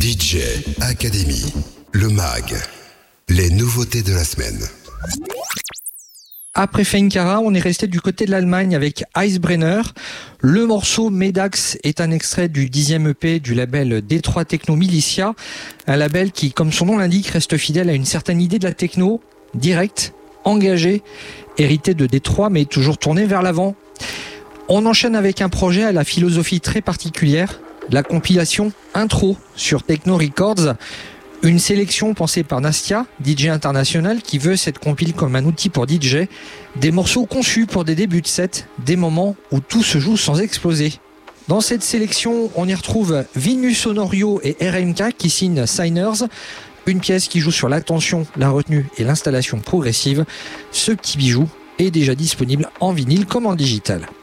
DJ Academy, le MAG, les nouveautés de la semaine. Après Feinkara, on est resté du côté de l'Allemagne avec Icebrenner. Le morceau Medax est un extrait du 10e EP du label Detroit Techno Militia, un label qui, comme son nom l'indique, reste fidèle à une certaine idée de la techno, directe, engagée, héritée de Détroit mais toujours tournée vers l'avant. On enchaîne avec un projet à la philosophie très particulière, la compilation Intro sur Techno Records, une sélection pensée par Nastia, DJ international, qui veut cette compile comme un outil pour DJ, des morceaux conçus pour des débuts de set, des moments où tout se joue sans exploser. Dans cette sélection, on y retrouve Vinus Honorio et RMK qui signent Signers, une pièce qui joue sur l'attention, la retenue et l'installation progressive. Ce petit bijou est déjà disponible en vinyle comme en digital.